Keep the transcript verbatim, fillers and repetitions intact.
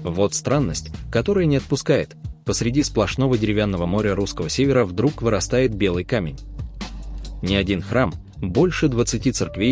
Вот странность, которая не отпускает. Посреди сплошного деревянного моря русского севера вдруг вырастает белый камень. Ни один храм, больше двадцати церквей,